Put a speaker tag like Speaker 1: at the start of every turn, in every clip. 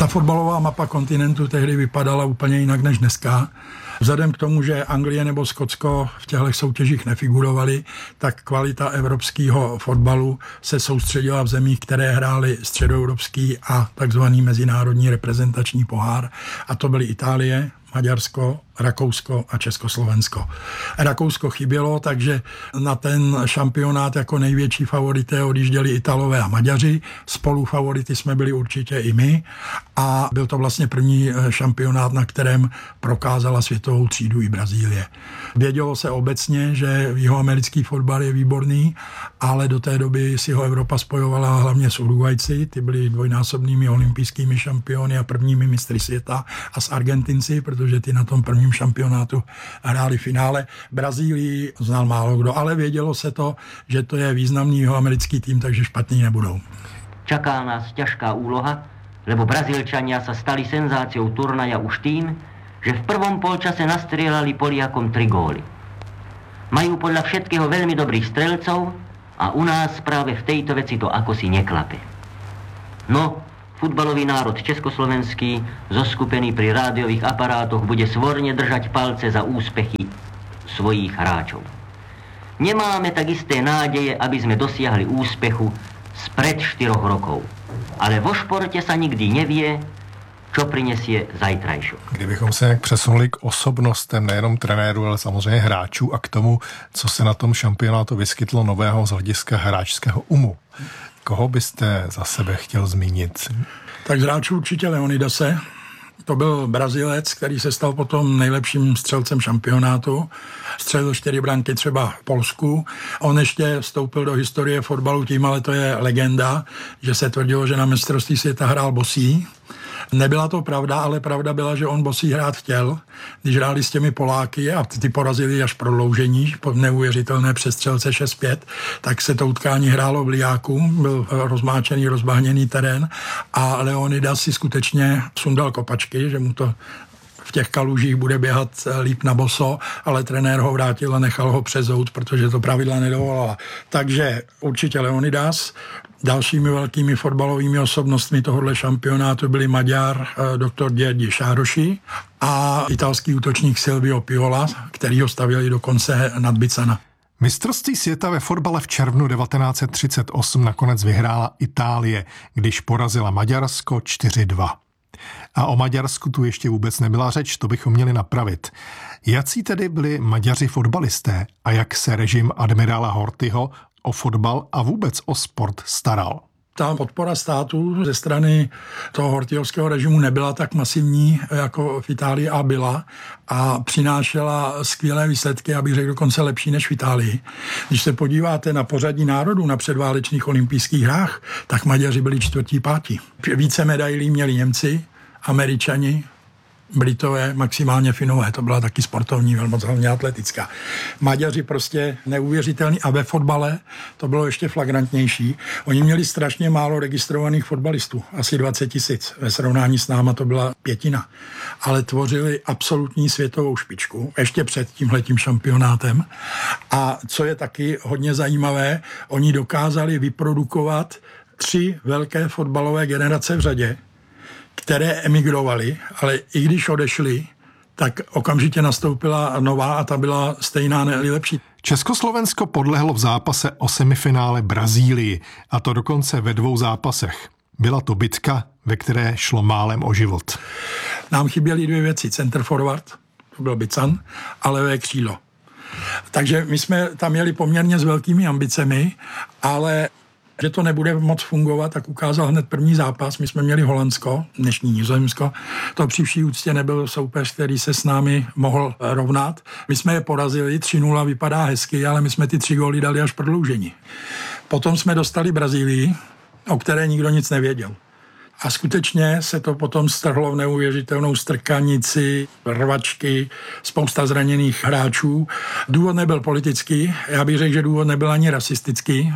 Speaker 1: Ta fotbalová mapa kontinentu tehdy vypadala úplně jinak než dneska. Vzhledem k tomu, že Anglie nebo Skotsko v těchto soutěžích nefigurovaly, tak kvalita evropského fotbalu se soustředila v zemích, které hrály středoevropský a takzvaný mezinárodní reprezentační pohár. A to byly Itálie, Maďarsko, Rakousko a Československo. Rakousko chybělo, takže na ten šampionát jako největší favorité odjížděli Italové a Maďaři. Spolufavority jsme byli určitě i my a byl to vlastně první šampionát, na kterém prokázala světovou třídu i Brazílie. Vědělo se obecně, že jihoamerický fotbal je výborný, ale do té doby si ho Evropa spojovala hlavně s Uruguajci, ty byli dvojnásobnými olympijskými šampiony a prvními mistry světa, a s Argentinci, protože ty na tom prvním šampionátu hráli finále. Brazílii znal málo kdo, ale vědělo se to, že to je významný jihoamerický tým, takže špatní nebudou.
Speaker 2: Čaká nás ťažká úloha, lebo Brazílčania sa stali senzáciou turnaja už tým, že v prvom polčase nastrieľali Poliakom 3 góly. Majú podľa všetkého veľmi dobrých strelcov a u nás práve v tejto veci to akosi neklape. No, futbalový národ československý, zoskupený pri rádiových aparátoch, bude svorne držať palce za úspechy svojich hráčov. Nemáme tak isté nádeje, aby sme dosiahli úspechu spred 4 rokov. Ale vo športe sa nikdy nevie, čo prinesie zajtrajšok.
Speaker 3: Kdybychom se nějak přesunuli k osobnostem nejenom trenérů, ale samozřejmě hráčů a k tomu, co se na tom šampionátu vyskytlo nového z hlediska hráčského umu. Koho byste za sebe chtěl zmínit?
Speaker 1: Tak z hráčů určitě Leonidase. To byl Brazilec, který se stal potom nejlepším střelcem šampionátu. Střelil 4 branky třeba v Polsku. On ještě vstoupil do historie fotbalu tím, ale to je legenda, že se tvrdilo, že na mistrovství světa hrál bosý. Nebyla to pravda, ale pravda byla, že on bosý hrát chtěl. Když hráli s těmi Poláky a ty porazili až prodloužení, po neuvěřitelné přestřelce 6-5, tak se to utkání hrálo v Lijáku, byl rozmáčený, rozbahněný terén a Leonidas si skutečně sundal kopačky, že mu to v těch kalužích bude běhat líp na boso, ale trenér ho vrátil a nechal ho přezout, protože to pravidla nedovolala. Takže určitě Leonidas. Dalšími velkými fotbalovými osobnostmi tohohle šampionátu byli Maďar doktor György Sárosi a italský útočník Silvio Piola, který ho stavěli dokonce nad Bicana.
Speaker 3: Mistrovství světa ve fotbale v červnu 1938 nakonec vyhrála Itálie, když porazila Maďarsko 4-2. A o Maďarsku tu ještě vůbec nebyla řeč, to bychom měli napravit. Jací tedy byli Maďaři fotbalisté a jak se režim admirála Horthyho o fotbal a vůbec o sport staral?
Speaker 1: Ta podpora státu ze strany toho horthyovského režimu nebyla tak masivní jako v Itálii a byla a přinášela skvělé výsledky, abych řekl dokonce lepší než v Itálii. Když se podíváte na pořadí národů na předválečných olympijských hrách, tak Maďaři byli 4., 5. Více medailí měli Němci, Američani, Britové, maximálně Finové, to byla taky sportovní velmoc, hlavně atletická. Maďaři prostě neuvěřitelný a ve fotbale to bylo ještě flagrantnější. Oni měli strašně málo registrovaných fotbalistů, asi 20 000. Ve srovnání s náma to byla 1/5. Ale tvořili absolutní světovou špičku, ještě před tímhletím šampionátem. A co je taky hodně zajímavé, oni dokázali vyprodukovat 3 velké fotbalové generace v řadě, které emigrovali, ale i když odešli, tak okamžitě nastoupila nová a ta byla stejná, ne lepší.
Speaker 3: Československo podlehlo v zápase o semifinále Brazílii, a to dokonce ve 2 zápasech. Byla to bitka, ve které šlo málem o život.
Speaker 1: Nám chyběly 2 věci. Center forward, to byl Bican, a levé křídlo. Takže my jsme tam měli poměrně s velkými ambicemi, ale že to nebude moc fungovat, tak ukázal hned první zápas. My jsme měli Holandsko, dnešní Nizozemsko. To při vší úctě nebyl soupeř, který se s námi mohl rovnat. My jsme je porazili, 3-0 vypadá hezky, ale my jsme ty 3 góly dali až prodloužení. Potom jsme dostali Brazílii, o které nikdo nic nevěděl. A skutečně se to potom strhlo v neuvěřitelnou strkanici, rvačky, spousta zraněných hráčů. Důvod nebyl politický, já bych řekl, že důvod nebyl ani rasistický,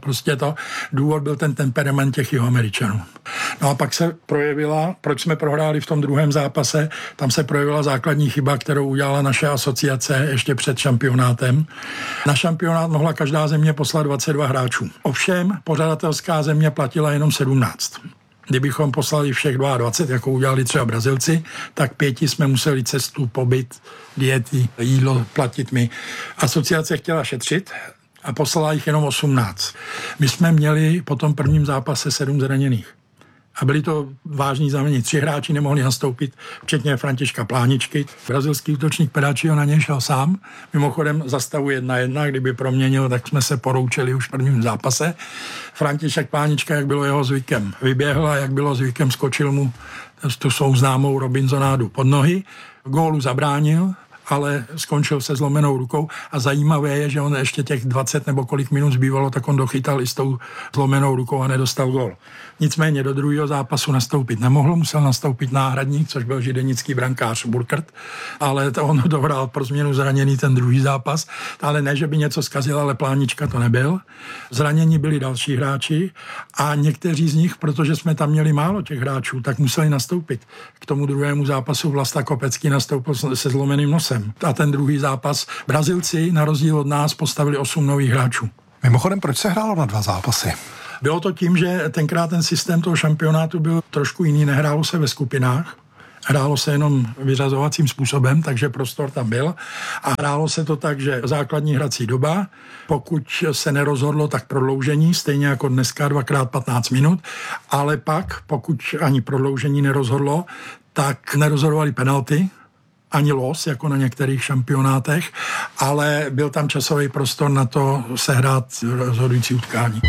Speaker 1: důvod byl ten temperament těch Jihoameričanů. No a pak se projevila, proč jsme prohráli v tom druhém zápase, tam se projevila základní chyba, kterou udělala naše asociace ještě před šampionátem. Na šampionát mohla každá země poslat 22 hráčů. Ovšem, pořadatelská země platila jenom 17. Kdybychom poslali všech 22, jako udělali třeba Brazilci, tak 5 jsme museli cestu, pobyt, diety, jídlo platit my. Asociace chtěla šetřit a poslala jich jenom 18. My jsme měli po tom prvním zápase 7 zraněných. A byli to vážní zranění. 3 hráči nemohli nastoupit, včetně Františka Pláničky. Brazilský útočník Pedáčio na něj šel sám. Mimochodem za stavu 1-1, kdyby proměnil, tak jsme se poroučeli už v prvním zápase. František Plánička, jak bylo jeho zvykem, vyběhl a jak bylo zvykem, skočil mu tu svou známou Robinsonádu pod nohy. Gólu zabránil, ale skončil se zlomenou rukou a zajímavé je, že on ještě těch 20 nebo kolik minut zbývalo, tak on dochytal i s tou zlomenou rukou a nedostal gól. Nicméně do druhého zápasu nastoupit nemohl, musel nastoupit náhradník, což byl židenický brankář Burkert, ale on dohrál pro změnu zraněný ten druhý zápas, ale ne, že by něco zkazil, ale Plánička to nebyl. Zranění byli další hráči a někteří z nich, protože jsme tam měli málo těch hráčů, tak museli nastoupit. K tomu druhému zápasu Vlasta Kopecký nastoupil se zlomeným nosem. A ten druhý zápas Brazilci, na rozdíl od nás, postavili 8 nových hráčů.
Speaker 3: Mimochodem, proč se hrálo na 2 zápasy?
Speaker 1: Bylo to tím, že tenkrát ten systém toho šampionátu byl trošku jiný, nehrálo se ve skupinách, hrálo se jenom vyřazovacím způsobem, takže prostor tam byl a hrálo se to tak, že základní hrací doba, pokud se nerozhodlo, tak prodloužení, stejně jako dneska 2x15 minut, ale pak, pokud ani prodloužení nerozhodlo, tak nerozhodovali penalty, ani los, jako na některých šampionátech, ale byl tam časový prostor na to sehrát rozhodující utkání.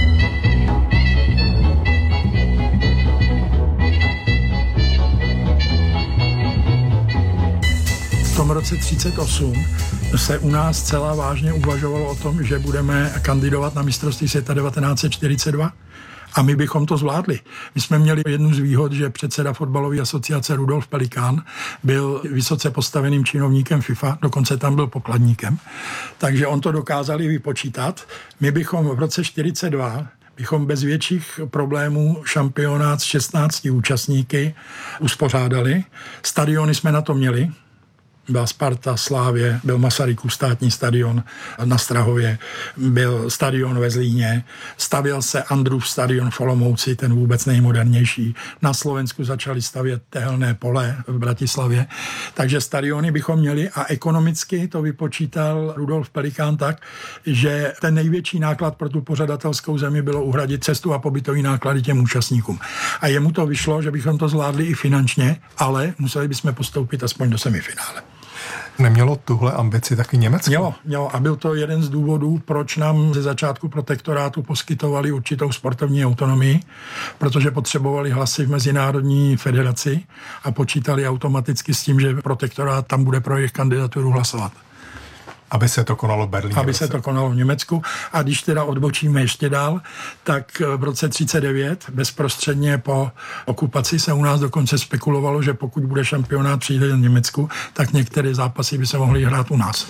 Speaker 1: V tom roce 1938 se u nás celá vážně uvažovalo o tom, že budeme kandidovat na mistrovství světa 1942. A my bychom to zvládli. My jsme měli jednu z výhod, že předseda fotbalové asociace Rudolf Pelikán byl vysoce postaveným činovníkem FIFA, dokonce tam byl pokladníkem. Takže on to dokázali vypočítat. My bychom v roce 1942 bychom bez větších problémů šampionát s 16 účastníky uspořádali. Stadiony jsme na to měli. Byla Sparta, Slávě, byl Masarykův státní stadion na Strahově, byl stadion ve Zlíně, stavěl se Andrův stadion v Olomouci, ten vůbec nejmodernější. Na Slovensku začali stavět tehelné pole v Bratislavě. Takže stadiony bychom měli a ekonomicky to vypočítal Rudolf Pelikán tak, že ten největší náklad pro tu pořadatelskou zemi bylo uhradit cestu a pobytový náklady těm účastníkům. A jemu to vyšlo, že bychom to zvládli i finančně, ale museli bychom postoupit aspoň do semifinále.
Speaker 3: Nemělo tuhle ambici taky Německo?
Speaker 1: Mělo a byl to jeden z důvodů, proč nám ze začátku protektorátu poskytovali určitou sportovní autonomii, protože potřebovali hlasy v mezinárodní federaci a počítali automaticky s tím, že protektorát tam bude pro jejich kandidaturu hlasovat.
Speaker 3: Aby se to konalo v Berlíně.
Speaker 1: Aby se to konalo v Německu. A když teda odbočíme ještě dál, tak v roce 1939, bezprostředně po okupaci, se u nás dokonce spekulovalo, že pokud bude šampionát přijde v Německu, tak některé zápasy by se mohly hrát u nás.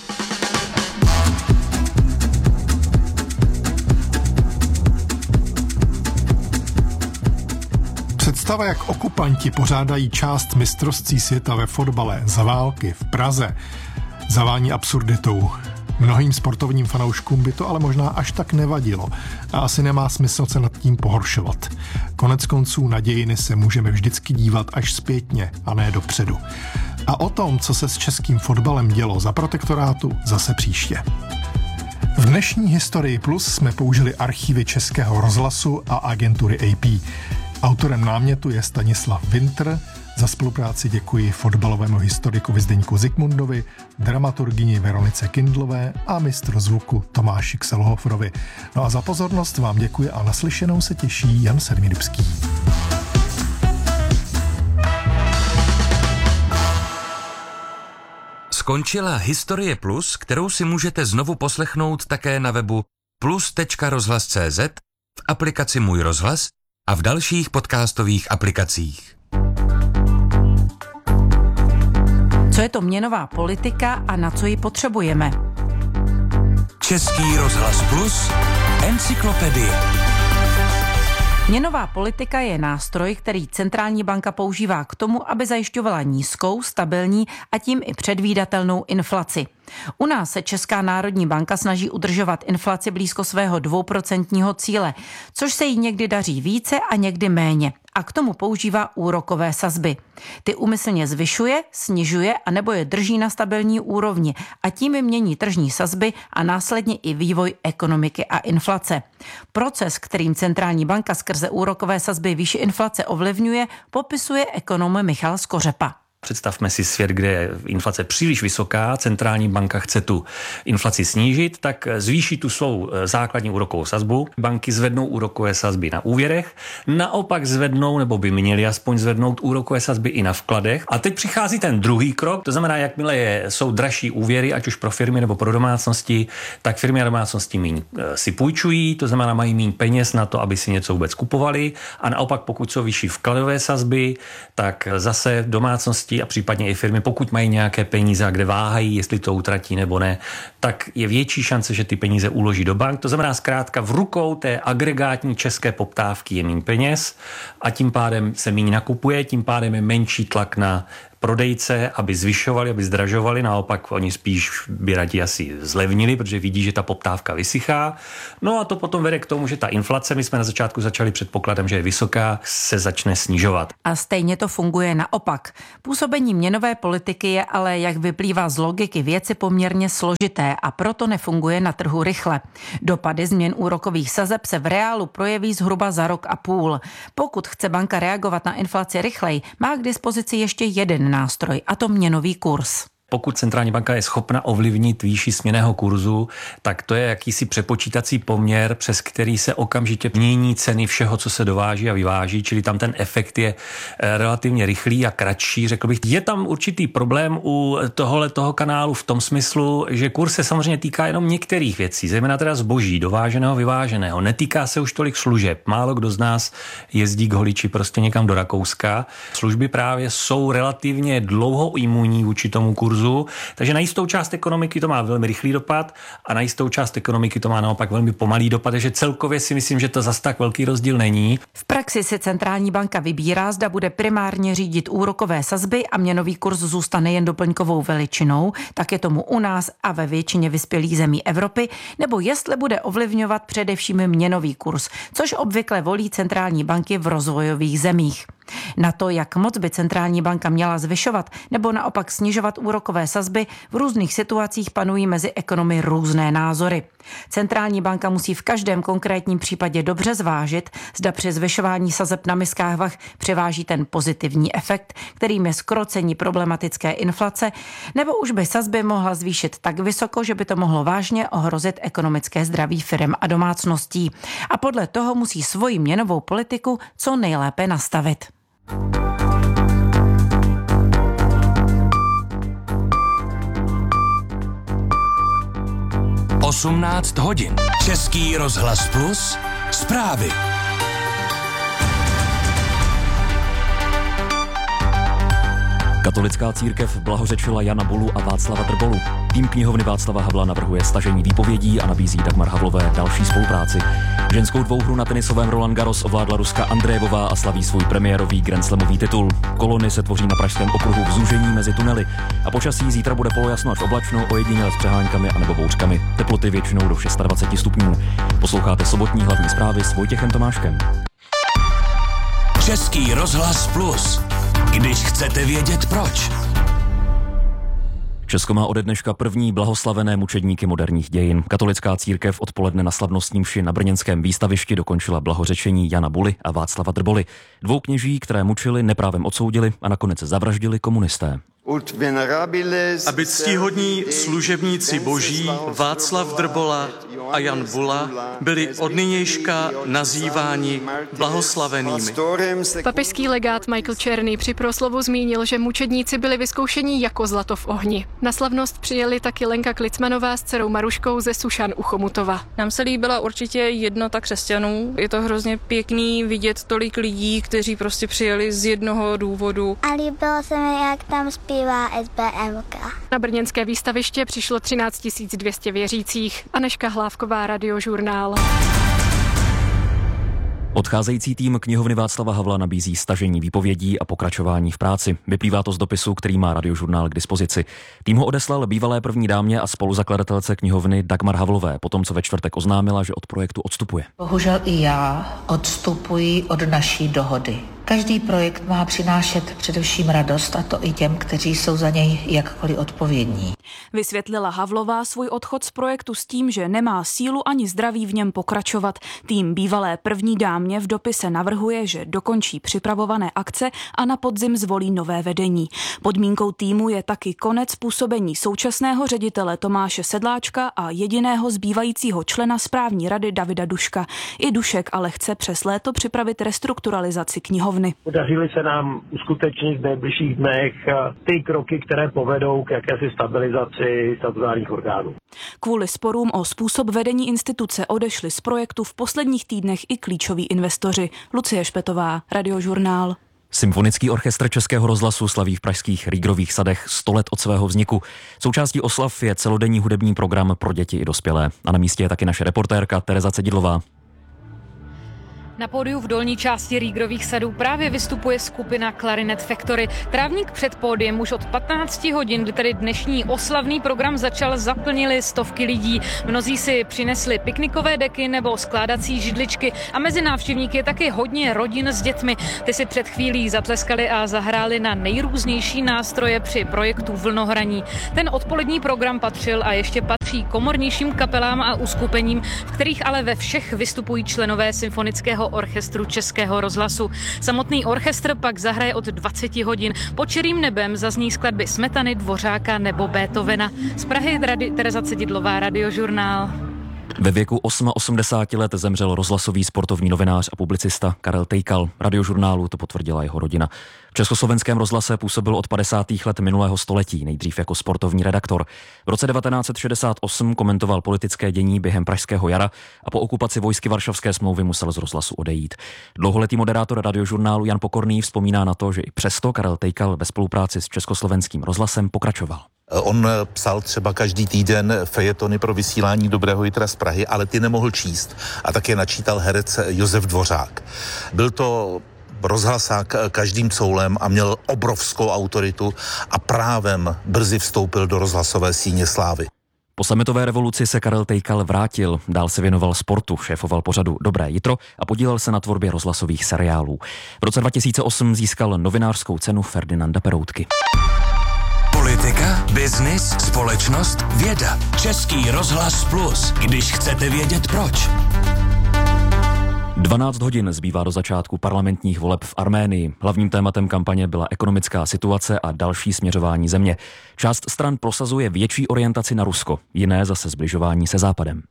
Speaker 3: Představa, jak okupanti pořádají část mistrovství světa ve fotbale za války v Praze, zavání absurditou. Mnohým sportovním fanouškům by to ale možná až tak nevadilo a asi nemá smysl se nad tím pohoršovat. Konec konců na dějiny se můžeme vždycky dívat až zpětně a ne dopředu. A o tom, co se s českým fotbalem dělo za protektorátu, zase příště. V dnešní Historii Plus jsme použili archívy Českého rozhlasu a agentury AP. Autorem námětu je Stanislav Winter. Za spolupráci děkuji fotbalovému historikovi Zdeňku Zikmundovi, dramaturgyni Veronice Kindlové a mistru zvuku Tomáši Kselhoferovi. No a za pozornost vám děkuji a naslyšenou se těší Jan Sedmidybský.
Speaker 4: Skončila Historie Plus, kterou si můžete znovu poslechnout také na webu plus.rozhlas.cz, v aplikaci Můj rozhlas a v dalších podcastových aplikacích.
Speaker 5: Co je to měnová politika a na co ji potřebujeme?
Speaker 4: Český rozhlas Plus, encyklopedie.
Speaker 5: Měnová politika je nástroj, který centrální banka používá k tomu, aby zajišťovala nízkou, stabilní a tím i předvídatelnou inflaci. U nás se Česká národní banka snaží udržovat inflaci blízko svého 2% cíle, což se jí někdy daří více a někdy méně. a k tomu používá úrokové sazby. Ty úmyslně zvyšuje, snižuje a nebo je drží na stabilní úrovni a tím mění tržní sazby a následně i vývoj ekonomiky a inflace. Proces, kterým centrální banka skrze úrokové sazby výši inflace ovlivňuje, popisuje ekonom Michal Skořepa.
Speaker 6: Představme si svět, kde je inflace příliš vysoká, centrální banka chce tu inflaci snížit, tak zvýší tu svou základní úrokovou sazbu. Banky zvednou úrokové sazby na úvěrech, naopak zvednou, nebo by měly aspoň zvednout úrokové sazby i na vkladech. A teď přichází ten druhý krok, to znamená, jakmile jsou dražší úvěry, ať už pro firmy nebo pro domácnosti, tak firmy a domácnosti míň si půjčují, to znamená, mají míň peněz na to, aby si něco vůbec kupovali. A naopak, pokud jsou vyšší vkladové sazby, tak zase domácnosti a případně i firmy, pokud mají nějaké peníze a kde váhají, jestli to utratí nebo ne, tak je větší šance, že ty peníze uloží do bank. To znamená zkrátka v rukou té agregátní české poptávky je méně peněz a tím pádem se méně nakupuje, tím pádem je menší tlak na prodejce, aby zvyšovali, aby zdražovali, naopak oni spíš by raději asi zlevnili, protože vidí, že ta poptávka vysychá. No a to potom vede k tomu, že ta inflace, my jsme na začátku začali předpokladem, že je vysoká, se začne snižovat.
Speaker 5: A stejně to funguje naopak. Působení měnové politiky je ale, jak vyplývá z logiky věci, poměrně složité a proto nefunguje na trhu rychle. Dopady změn úrokových sazeb se v reálu projeví zhruba za rok a půl. Pokud chce banka reagovat na inflaci rychleji, má k dispozici ještě jeden nástroj, a to měnový kurz.
Speaker 6: Pokud centrální banka je schopna ovlivnit výši směnného kurzu, tak to je jakýsi přepočítací poměr, přes který se okamžitě mění ceny všeho, co se dováží a vyváží, čili tam ten efekt je relativně rychlý a kratší, řekl bych. Je tam určitý problém u toho kanálu v tom smyslu, že kurz se samozřejmě týká jenom některých věcí, zejména teda zboží, dováženého, vyváženého. Netýká se už tolik služeb. Málo kdo z nás jezdí k holiči prostě někam do Rakouska. Služby právě jsou relativně dlouho imunní vůči tomu kurzu. Takže na jistou část ekonomiky to má velmi rychlý dopad a na jistou část ekonomiky to má naopak velmi pomalý dopad, takže celkově si myslím, že to zas tak velký rozdíl není.
Speaker 5: V praxi si centrální banka vybírá, zda bude primárně řídit úrokové sazby a měnový kurz zůstane jen doplňkovou veličinou, tak je tomu u nás a ve většině vyspělých zemí Evropy, nebo jestli bude ovlivňovat především měnový kurz, což obvykle volí centrální banky v rozvojových zemích. Na to, jak moc by centrální banka měla zvyšovat nebo naopak snižovat úrokové sazby, v různých situacích panují mezi ekonomy různé názory. Centrální banka musí v každém konkrétním případě dobře zvážit, zda při zvyšování sazeb na miskách vah převáží ten pozitivní efekt, kterým je zkrocení problematické inflace, nebo už by sazby mohla zvýšit tak vysoko, že by to mohlo vážně ohrozit ekonomické zdraví firem a domácností. A podle toho musí svoji měnovou politiku co nejlépe nastavit.
Speaker 4: 18 hodin. Český rozhlas Plus. Zprávy.
Speaker 7: Katolická církev blahořečila Jana Bulu a Václava Drbolu. Tým knihovny Václava Havla navrhuje stažení výpovědí a nabízí Dagmar Havlové další spolupráci. Ženskou dvouhru na tenisovém Roland Garros ovládla Ruska Andrejevová a slaví svůj premiérový grandslamový titul. Kolony se tvoří na pražském okruhu v zúžení mezi tunely. A počasí zítra bude polojasno až oblačno, ojediněle s přeháňkami anebo bouřkami. Teploty většinou do 26 stupňů. Posloucháte sobotní hlavní zprávy s Vojtěchem Tomáškem.
Speaker 4: Český rozhlas Plus. Když chcete vědět proč.
Speaker 7: Česko má ode dneška první blahoslavené mučedníky moderních dějin. Katolická církev odpoledne na slavnostní mši na brněnském výstavišti dokončila blahořečení Jana Buly a Václava Drboly. Dvou kněží, které mučili, neprávem odsoudili a nakonec zavraždili komunisté.
Speaker 8: Aby ctihodní služebníci boží Václav Drbola a Jan Bula byli od nynějška nazýváni blahoslavenými.
Speaker 9: Papežský legát Michael Černý při proslovu zmínil, že mučedníci byli vyzkoušeni jako zlato v ohni. Na slavnost přijeli taky Lenka Klicmanová s dcerou Maruškou ze Sušan u Chomutova.
Speaker 10: Nám se líbila určitě jednota křesťanů. Je to hrozně pěkný vidět tolik lidí, kteří prostě přijeli z jednoho důvodu.
Speaker 11: A líbilo se mi, jak tam zpívá SBMK.
Speaker 9: Na brněnské výstaviště přišlo 13 200 věřících. Anežka Hlávková, Radiožurnál.
Speaker 7: Odcházející tým knihovny Václava Havla nabízí stažení výpovědí a pokračování v práci. Vyplývá to z dopisu, který má Radiožurnál k dispozici. Tým ho odeslal bývalé první dámě a spoluzakladatelce knihovny Dagmar Havlové, potom co ve čtvrtek oznámila, že od projektu odstupuje.
Speaker 12: Bohužel i já odstupuji od naší dohody. Každý projekt má přinášet především radost, a to i těm, kteří jsou za něj jakkoliv odpovědní.
Speaker 13: Vysvětlila Havlová svůj odchod z projektu s tím, že nemá sílu ani zdraví v něm pokračovat. Tým bývalé první dámě v dopise navrhuje, že dokončí připravované akce a na podzim zvolí nové vedení. Podmínkou týmu je taky konec působení současného ředitele Tomáše Sedláčka a jediného zbývajícího člena správní rady Davida Duška. I Dušek ale chce přes léto připravit restrukturalizaci knihovny.
Speaker 14: Podařily se nám uskutečnit v nejbližších dnech ty kroky, které povedou k jakési stabilizaci statutárních orgánů.
Speaker 13: Kvůli sporům o způsob vedení instituce odešli z projektu v posledních týdnech i klíčoví investoři. Lucie Špetová, Radiožurnál.
Speaker 7: Symfonický orchestr Českého rozhlasu slaví v pražských Rýgrových sadech 100 let od svého vzniku. Součástí oslav je celodenní hudební program pro děti i dospělé. A na místě je taky naše reportérka Tereza Cedidlová.
Speaker 15: Na pódiu v dolní části Rýgrových sadů právě vystupuje skupina Clarinet Factory. Trávník před pódiem už od 15 hodin, kdy tedy dnešní oslavný program začal, zaplnili stovky lidí. Mnozí si přinesli piknikové deky nebo skládací židličky a mezi návštěvníky je taky hodně rodin s dětmi. Ty si před chvílí zatleskali a zahráli na nejrůznější nástroje při projektu Vlnohraní. Ten odpolední program patřil a ještě patří komornějším kapelám a uskupením, v kterých ale ve všech vystupují členové symfonického orchestru Českého rozhlasu. Samotný orchestr pak zahraje od 20 hodin. Pod čirým nebem zazní skladby Smetany, Dvořáka nebo Beethovena. Z Prahy Tereza Cedidlová, Radiožurnál.
Speaker 7: Ve věku 88 let zemřel rozhlasový sportovní novinář a publicista Karel Tejkal. Radiožurnálu to potvrdila jeho rodina. V Československém rozhlase působil od 50. let minulého století, nejdřív jako sportovní redaktor. V roce 1968 komentoval politické dění během Pražského jara a po okupaci vojsky Varšavské smlouvy musel z rozhlasu odejít. Dlouholetý moderátor Radiožurnálu Jan Pokorný vzpomíná na to, že i přesto Karel Tejkal ve spolupráci s Československým rozhlasem pokračoval.
Speaker 16: On psal třeba každý týden fejetony pro vysílání Dobrého jitra z Prahy, ale ty nemohl číst. A také načítal herec Josef Dvořák. Byl to rozhlasák každým coulem a měl obrovskou autoritu a právem brzy vstoupil do rozhlasové síně slávy.
Speaker 7: Po sametové revoluci se Karel Tejkal vrátil, dál se věnoval sportu, šéfoval pořadu Dobré jitro a podílel se na tvorbě rozhlasových seriálů. V roce 2008 získal novinářskou cenu Ferdinanda Peroutky.
Speaker 17: Politika, biznis, společnost, věda. Český rozhlas Plus, když chcete vědět proč.
Speaker 7: 12 hodin zbývá do začátku parlamentních voleb v Arménii. Hlavním tématem kampaně byla ekonomická situace a další směřování země. Část stran prosazuje větší orientaci na Rusko, jiné zase zbližování se Západem.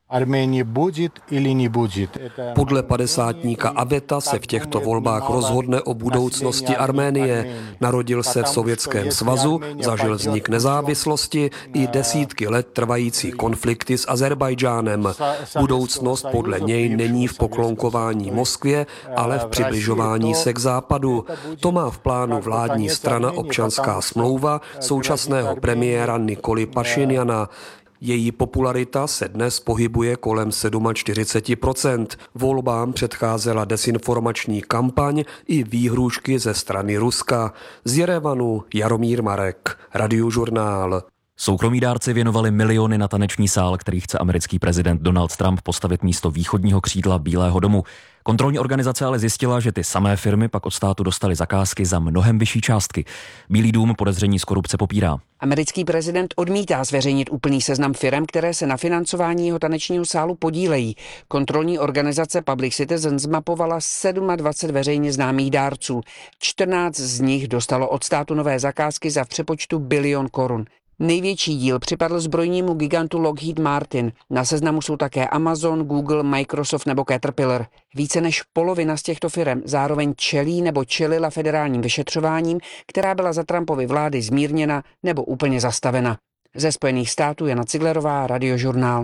Speaker 18: Podle padesátníka Aveta se v těchto volbách rozhodne o budoucnosti Arménie. Narodil se v Sovětském svazu, zažil vznik nezávislosti i desítky let trvající konflikty s Azerbajdžánem. Budoucnost podle něj není v poklonkování Moskvě, ale v přibližování se k západu. To má v plánu vládní strana Občanská smlouva současného premiéra Nikoly Pašinjana. Její popularita se dnes pohybuje kolem 47%. Volbám předcházela desinformační kampaň i výhrůžky ze strany Ruska. Z Jerevanu Jaromír Marek, Radiožurnál.
Speaker 7: Soukromí dárci věnovali miliony na taneční sál, který chce americký prezident Donald Trump postavit místo východního křídla Bílého domu. Kontrolní organizace ale zjistila, že ty samé firmy pak od státu dostaly zakázky za mnohem vyšší částky. Bílý dům podezření z korupce popírá.
Speaker 19: Americký prezident odmítá zveřejnit úplný seznam firem, které se na financování jeho tanečního sálu podílejí. Kontrolní organizace Public Citizen zmapovala 27 veřejně známých dárců. 14 z nich dostalo od státu nové zakázky za v přepočtu $1 bilion. Největší díl připadl zbrojnímu gigantu Lockheed Martin. Na seznamu jsou také Amazon, Google, Microsoft nebo Caterpillar. Více než polovina z těchto firem zároveň čelí nebo čelila federálním vyšetřováním, která byla za Trumpovy vlády zmírněna nebo úplně zastavena. Ze Spojených států Jana Ciglerová, Radiožurnál.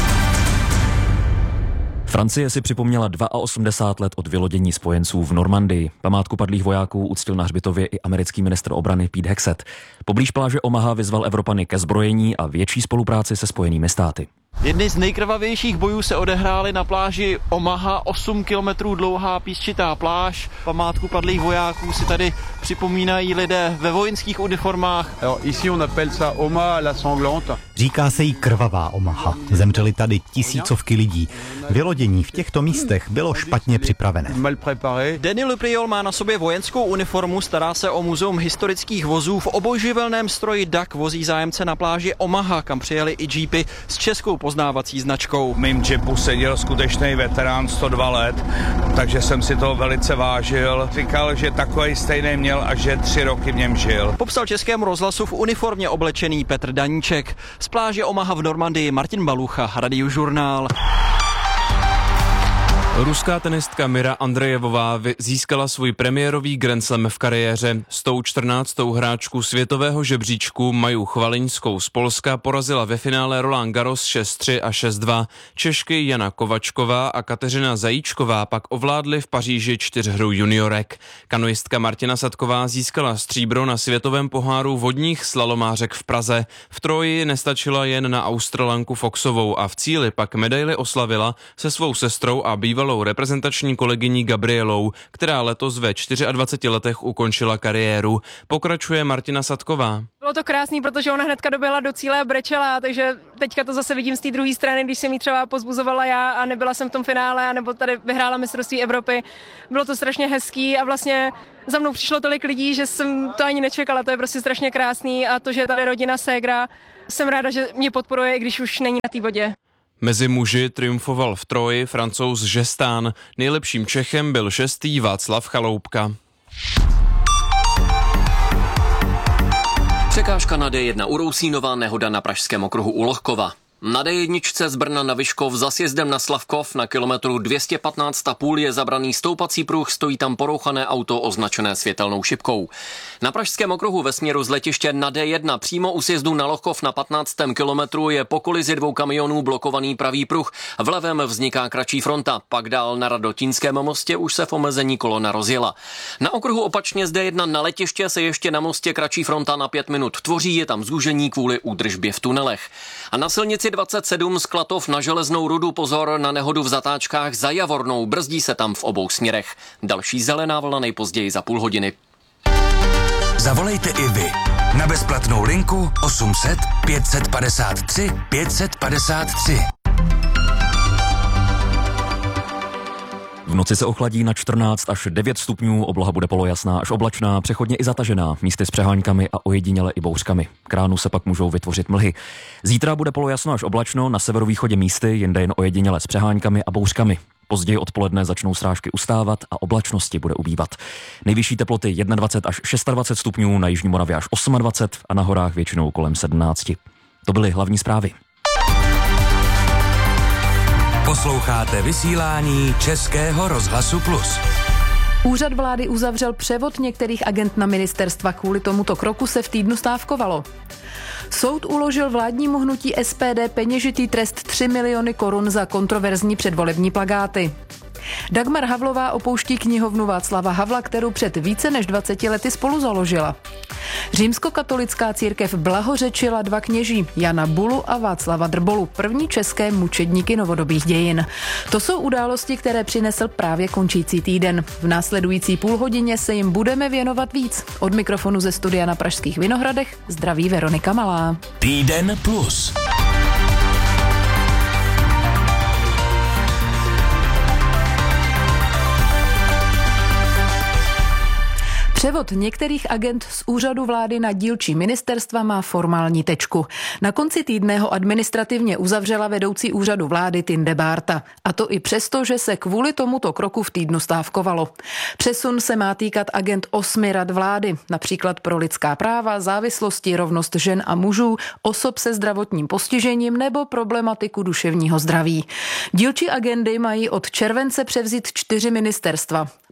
Speaker 7: Francie si připomněla 82 let od vylodění spojenců v Normandii. Památku padlých vojáků uctil na hřbitově i americký ministr obrany Pete Hegseth. Poblíž pláže Omaha vyzval Evropany ke zbrojení a větší spolupráci se Spojenými státy.
Speaker 20: Jedny z nejkrvavějších bojů se odehrály na pláži Omaha, 8 kilometrů dlouhá písčitá pláž. Památku padlých vojáků si tady připomínají lidé ve vojenských uniformách.
Speaker 21: Říká se jí krvavá Omaha. Zemřeli tady tisícovky lidí. Vylodění v těchto místech bylo špatně připravené.
Speaker 20: Danny Lupriol má na sobě vojenskou uniformu, stará se o muzeum historických vozů. V obojživelném stroji DAC vozí zájemce na pláži Omaha, kam přijeli i jeepy s českou poznávací značkou.
Speaker 22: V mým džipu seděl skutečný veterán 102 let, takže jsem si toho velice vážil. Říkal, že takovej stejný měl a že 3 roky v něm žil.
Speaker 20: Popsal Českému rozhlasu v uniformě oblečený Petr Daníček. Z pláže Omaha v Normandii Martin Balucha, Radiožurnál.
Speaker 23: Ruská tenistka Mira Andrejevová získala svůj premiérový Grand Slam v kariéře. 114. hráčku světového žebříčku Maju Chvaliňskou z Polska porazila ve finále Roland Garros 6-3 a 6-2. Češky Jana Kovačková a Kateřina Zajíčková pak ovládly v Paříži 4hru juniorek. Kanoistka Martina Sadková získala stříbro na světovém poháru vodních slalomářek v Praze. V troji nestačila jen na Australanku Foxovou a v cíli pak medaili oslavila se svou sestrou a bývalou reprezentační kolegyní Gabrielou, která letos ve 24 letech ukončila kariéru. Pokračuje Martina Sadková.
Speaker 24: Bylo to krásný, protože ona hnedka doběhla do cíle a brečela, takže teďka to zase vidím z té druhé strany, když jsem jí třeba pozbuzovala já a nebyla jsem v tom finále, anebo tady vyhrála mistrovství Evropy. Bylo to strašně hezký a vlastně za mnou přišlo tolik lidí, že jsem to ani nečekala, to je prostě strašně krásný a to, že tady rodina ségra, jsem ráda, že mě podporuje, i když už není na té vodě.
Speaker 23: Mezi muži triumfoval v troji Francouz Žestán. Nejlepším Čechem byl 6. Václav Chaloupka.
Speaker 25: Překážka na D1 u Rousínova, nehoda na pražském okruhu u Lohkova. Na D1 z Brna na Vyškov za sjezdem na Slavkov na kilometru 215,5 je zabraný stoupací pruh, stojí tam porouchané auto označené světelnou šipkou. Na pražském okruhu ve směru z letiště na D1 přímo u sjezdu na Lohkov na 15. kilometru je po kolizi 2 kamionů blokovaný pravý pruh. V levém vzniká kratší fronta, pak dál na Radotínském mostě už se v omezení kolona rozjela. Na okruhu opačně z D1 na letiště se ještě na mostě kratší fronta na 5 minut tvoří, je tam zúžení kvůli údržbě v tunelech. A na silnici 27 z Klatov na Železnou rudu pozor na nehodu v zatáčkách za Javornou, brzdí se tam v obou směrech. Další zelená vlna nejpozději za půl hodiny.
Speaker 17: Zavolejte i vy na bezplatnou linku 800 553 553.
Speaker 7: V noci se ochladí na 14 až 9 stupňů, obloha bude polojasná až oblačná, přechodně i zatažená, místy s přeháňkami a ojediněle i bouřkami. K ránu se pak můžou vytvořit mlhy. Zítra bude polojasno až oblačno, na severovýchodě místy, jinde jen ojediněle s přeháňkami a bouřkami. Později odpoledne začnou srážky ustávat a oblačnosti bude ubývat. Nejvyšší teploty 21 až 26 stupňů, na jižní Moravě až 28 a na horách většinou kolem 17. To byly hlavní zprávy.
Speaker 17: Posloucháte vysílání Českého rozhlasu Plus.
Speaker 26: Úřad vlády uzavřel převod některých agent na ministerstva. Kvůli tomuto kroku se v týdnu stávkovalo. Soud uložil vládnímu hnutí SPD peněžitý trest 3 miliony korun za kontroverzní předvolební plakáty. Dagmar Havlová opouští knihovnu Václava Havla, kterou před více než 20 lety spolu založila. Římskokatolická církev blahořečila 2 kněží, Jana Bulu a Václava Drbolu, první české mučedníky novodobých dějin. To jsou události, které přinesl právě končící týden. V následující půlhodině se jim budeme věnovat víc. Od mikrofonu ze studia na Pražských Vinohradech zdraví Veronika Malá.
Speaker 17: Týden plus.
Speaker 26: Převod některých agent z úřadu vlády na dílčí ministerstva má formální tečku. Na konci týdne ho administrativně uzavřela vedoucí úřadu vlády Tinde Bárta. A to i přesto, že se kvůli tomuto kroku v týdnu stávkovalo. Přesun se má týkat agent 8 rad vlády, například pro lidská práva, závislosti, rovnost žen a mužů, osob se zdravotním postižením nebo problematiku duševního zdraví. Dílčí agendy mají od července převzít 4 ministerstva.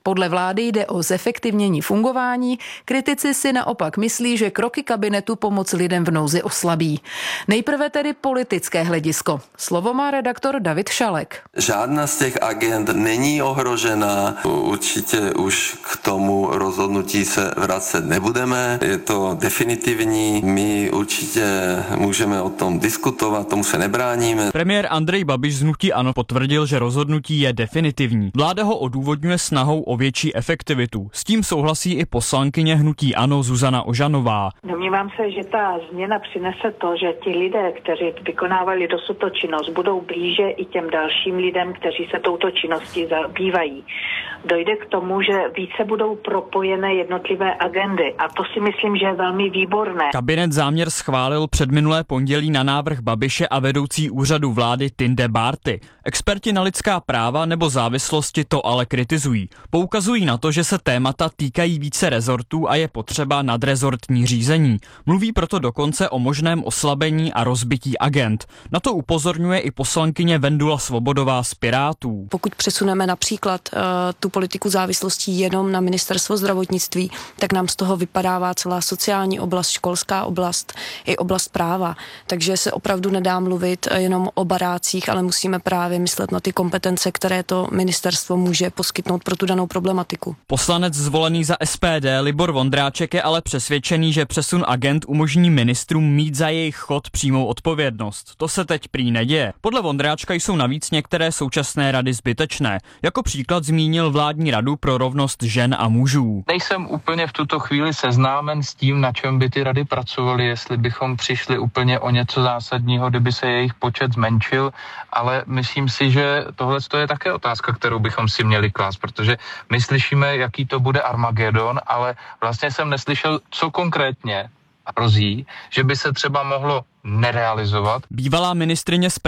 Speaker 26: Podle vlády jde o zefektivnění fungování, kritici si naopak myslí, že kroky kabinetu pomoc lidem v nouzi oslabí. Nejprve tedy politické hledisko. Slovo má redaktor David Šalek.
Speaker 1: Žádná z těch agend není ohrožena, určitě už k tomu rozhodnutí se vracet nebudeme, je to definitivní, my určitě můžeme o tom diskutovat, tomu se nebráníme.
Speaker 20: Premiér Andrej Babiš z hnutí ANO potvrdil, že rozhodnutí je definitivní. Vláda ho odůvodňuje snahou o větší efektivitu. S tím souhlasí i poslankyně hnutí ANO Zuzana Ožanová.
Speaker 2: Domnívám se, že ta změna přinese to, že ti lidé, kteří vykonávali dosud tu činnost, budou blíže i těm dalším lidem, kteří se touto činností zabývají. Dojde k tomu, že více budou propojené jednotlivé agendy a to si myslím, že je velmi výborné.
Speaker 20: Kabinet záměr schválil předminulé pondělí na návrh Babiše a vedoucí úřadu vlády Tinde Bárty. Experti na lidská práva nebo závislosti to ale kritizují. Poukazují na to, že se témata týkají více rezortů a je potřeba nadrezortní řízení. Mluví proto dokonce o možném oslabení a rozbití agent. Na to upozorňuje i poslankyně Vendula Svobodová z Pirátů.
Speaker 3: Pokud přesuneme například tu politiku závislostí jenom na ministerstvo zdravotnictví, tak nám z toho vypadává celá sociální oblast, školská oblast i oblast práva. Takže se opravdu nedá mluvit jenom o barácích, ale musíme právě myslet na ty kompetence, které to ministerstvo může poskytnout pro tu danou problematiku.
Speaker 20: Poslanec zvolený za SPD Libor Vondráček je ale přesvědčený, že přesun agent umožní ministrům mít za jejich chod přímou odpovědnost. To se teď prý neděje. Podle Vondráčka jsou navíc některé současné rady zbytečné. Jako příklad zmínil vládní radu pro rovnost žen a mužů.
Speaker 4: Nejsem úplně v tuto chvíli seznámen s tím, na čem by ty rady pracovaly, jestli bychom přišli úplně o něco zásadního, kdyby se jejich počet zmenšil, ale myslím si, že tohle je také otázka, kterou bychom si měli klást, protože my slyšíme, jaký to bude Armagedon, ale vlastně jsem neslyšel, co konkrétně hrozí, že by se třeba mohlo nerealizovat.
Speaker 20: Bývalá ministryně